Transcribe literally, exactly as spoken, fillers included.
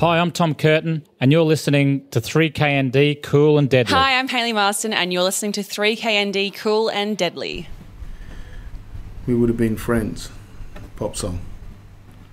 Hi, I'm Tom Curtin, and you're listening to three K N D Cool and Deadly. Hi, I'm Hayley Marston, and you're listening to three K N D Cool and Deadly. We would have been friends. Pop song.